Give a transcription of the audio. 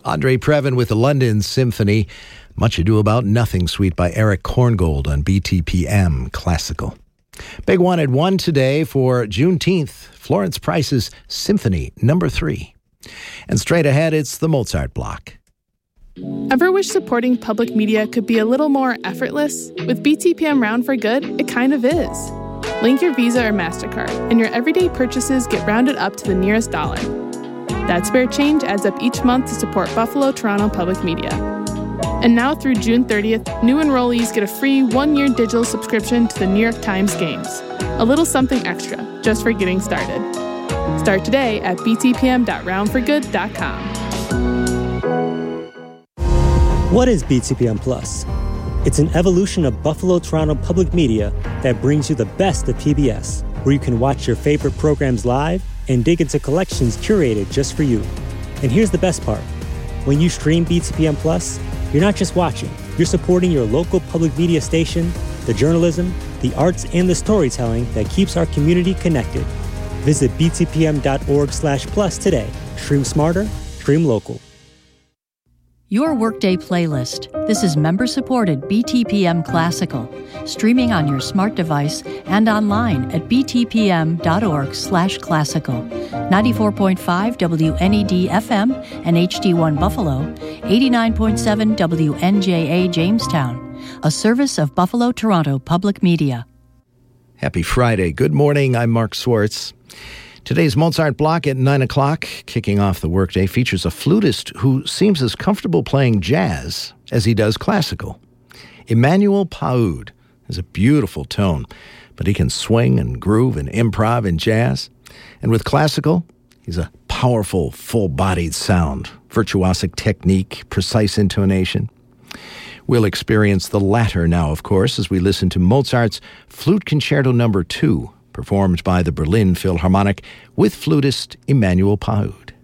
Andre Previn with the London Symphony. Much Ado About Nothing Suite by Eric Korngold on BTPM Classical. Big one at 1 today for Juneteenth. Florence Price's Symphony No. 3. And straight ahead, it's the Mozart block. Ever wish supporting public media could be a little more effortless? With BTPM Round for Good, it kind of is. Link your Visa or MasterCard, and your everyday purchases get rounded up to the nearest dollar. That spare change adds up each month to support Buffalo Toronto Public Media. And now through June 30th, new enrollees get a free 1-year digital subscription to the New York Times Games. A little something extra, just for getting started. Start today at btpm.roundforgood.com. What is BTPM Plus? It's an evolution of Buffalo Toronto Public Media that brings you the best of PBS, where you can watch your favorite programs live and dig into collections curated just for you. And here's the best part. When you stream BTPM Plus, you're not just watching, you're supporting your local public media station, the journalism, the arts, and the storytelling that keeps our community connected. Visit btpm.org/plus today. Stream smarter, stream local. Your Workday playlist. This is member-supported BTPM Classical, streaming on your smart device and online at btpm.org/classical. 94.5 WNED FM and HD1 Buffalo, 89.7 WNJA Jamestown, a service of Buffalo Toronto Public Media. Happy Friday. Good morning. I'm Mark Swartz. Today's Mozart block at 9 o'clock, kicking off the workday, features a flutist who seems as comfortable playing jazz as he does classical. Emmanuel Paoud has a beautiful tone, but he can swing and groove and improv in jazz. And with classical, he's a powerful, full-bodied sound, virtuosic technique, precise intonation. We'll experience the latter now, of course, as we listen to Mozart's Flute Concerto No. 2, performed by the Berlin Philharmonic with flutist Emmanuel Paoud.